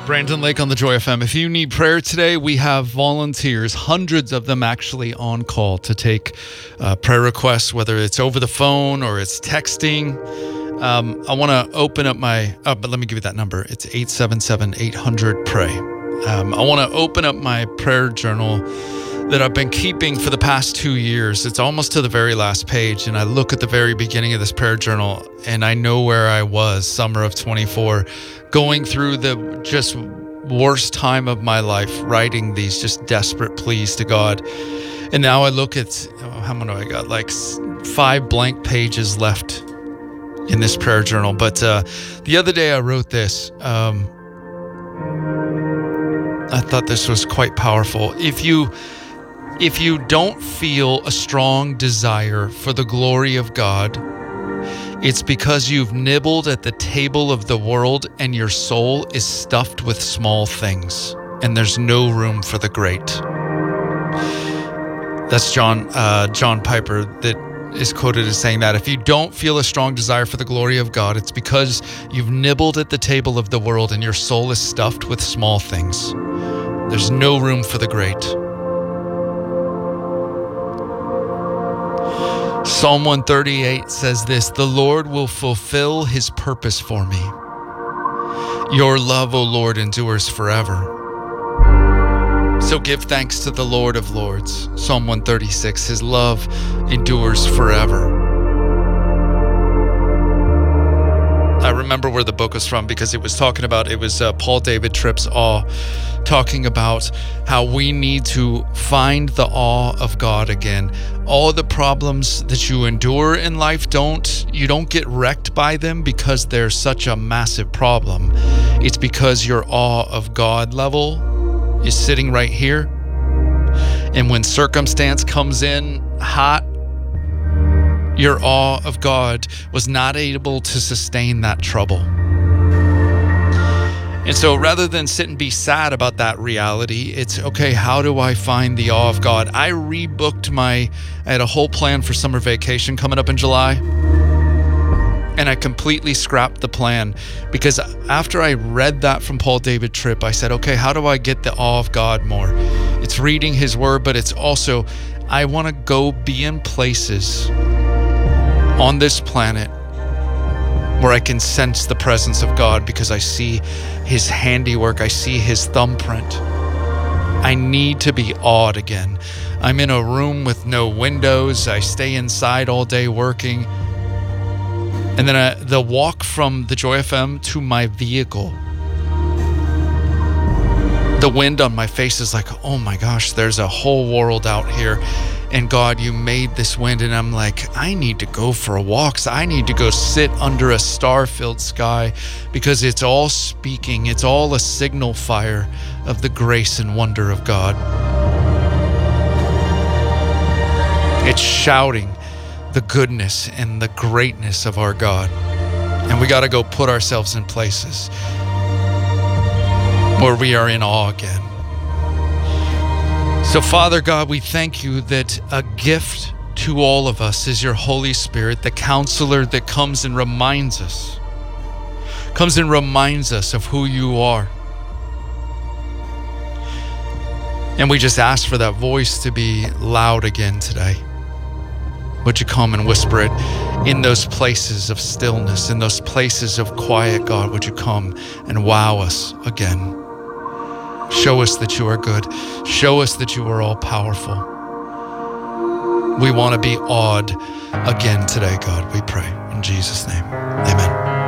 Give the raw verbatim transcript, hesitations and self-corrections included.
Brandon Lake on the Joy F M. If you need prayer today, we have volunteers, hundreds of them actually on call to take uh, prayer requests, whether it's over the phone or it's texting. Um, I want to open up my, oh, but let me give you that number. It's eight seven seven, eight hundred, pray. Um, I want to open up my prayer journal that I've been keeping for the past two years. It's almost to the very last page, and I look at the very beginning of this prayer journal, and I know where I was summer of twenty-four, going through the just worst time of my life, writing these just desperate pleas to God. And now I look at, oh, how many I got? Like five blank pages left in this prayer journal. But uh, the other day I wrote this. Um, I thought this was quite powerful. If you If you don't feel a strong desire for the glory of God, it's because you've nibbled at the table of the world and your soul is stuffed with small things, and there's no room for the great. That's John uh, John Piper that is quoted as saying that. If you don't feel a strong desire for the glory of God, it's because you've nibbled at the table of the world and your soul is stuffed with small things. There's no room for the great. Psalm one thirty-eight says this, "The Lord will fulfill his purpose for me. Your love, O Lord, endures forever." So give thanks to the Lord of Lords. Psalm one thirty-six, his love endures forever. I remember where the book was from because it was talking about, it was uh, Paul David Tripp's Awe, talking about how we need to find the awe of God again. All the problems that you endure in life, don't you don't get wrecked by them because they're such a massive problem. It's because your awe of God level is sitting right here. And when circumstance comes in hot, your awe of God was not able to sustain that trouble. And so rather than sit and be sad about that reality, it's, okay, how do I find the awe of God? I rebooked my, I had a whole plan for summer vacation coming up in July, and I completely scrapped the plan because after I read that from Paul David Tripp, I said, okay, how do I get the awe of God more? It's reading his word, but it's also, I want to go be in places on this planet where I can sense the presence of God because I see his handiwork, I see his thumbprint. I need to be awed again. I'm in a room with no windows. I stay inside all day working. And then I, the walk from the Joy F M to my vehicle, the wind on my face is like, oh my gosh, there's a whole world out here. And God, you made this wind. And I'm like, I need to go for a walk. So I need to go sit under a star-filled sky because it's all speaking. It's all a signal fire of the grace and wonder of God. It's shouting the goodness and the greatness of our God. And we got to go put ourselves in places where we are in awe again. So, Father God, we thank you that a gift to all of us is your Holy Spirit, the counselor that comes and reminds us, comes and reminds us of who you are. And we just ask for that voice to be loud again today. Would you come and whisper it in those places of stillness, in those places of quiet, God? Would you come and wow us again? Show us that you are good. Show us that you are all powerful. We want to be awed again today, God, we pray. In Jesus' name, amen.